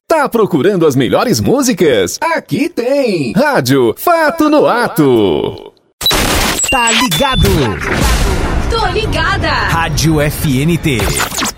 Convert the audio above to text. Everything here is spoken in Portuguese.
Tá procurando as melhores músicas? Aqui tem! Rádio Fato no Ato. Tá ligado? Tô ligada! Rádio FNT.